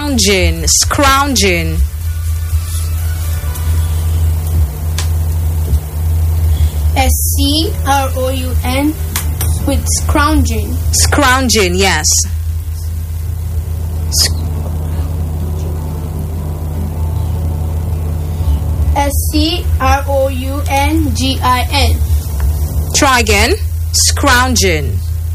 Scrounging. Scrounging. S-C-R-O-U-N with scrounging. Scrounging, yes. S-C-R-O-U-N-G-I-N. Try again. Scrounging.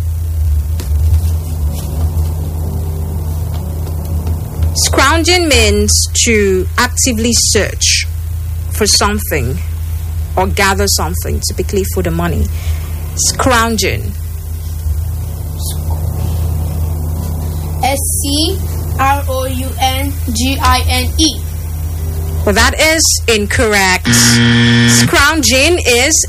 Scrounging means to actively search for something or gather something, typically for the money. Scrounging. S-C-R-O-U-N-G-I-N-E. Well, that is incorrect. Scrounging is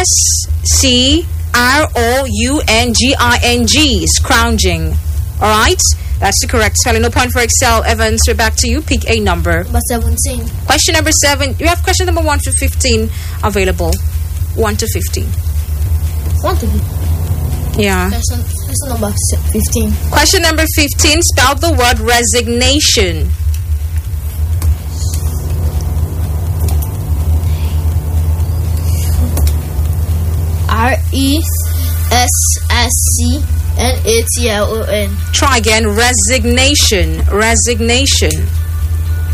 S-C-R-O-U-N-G-I-N-G. Scrounging. All right? That's the correct spelling. No point for Excel. Evans, we're back to you. Pick a number. Number 17. Question number 7. You have question number 1 to 15 available. 1 to 15. 1 to 15. Yeah. Question number 15. Question number 15. Spell the word resignation. R-E-S-S-C-N-A-T-I-O-N. Try again. Resignation. Resignation.